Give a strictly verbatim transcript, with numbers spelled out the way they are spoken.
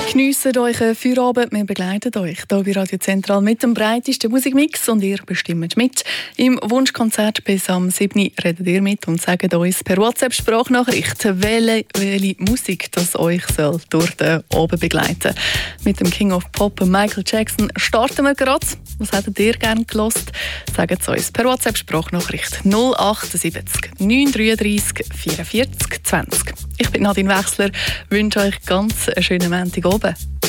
Geniessen euch einen Feierabend. Wir begleiten euch hier bei Radio Zentral mit dem breitesten Musikmix und ihr bestimmt mit. Im Wunschkonzert bis am siebten redet ihr mit und sagt uns per WhatsApp-Sprachnachricht, welche, welche Musik das euch soll durch den Abend begleiten. Mit dem King of Pop Michael Jackson starten wir gerade. Was hättet ihr gerne gehört? Sagt es uns per WhatsApp-Sprachnachricht null achtundsiebzig neun dreiunddreißig vierundvierzig zwanzig. Ich bin Nadine Wechsler, wünsche euch ganz einen schönen Montag oben.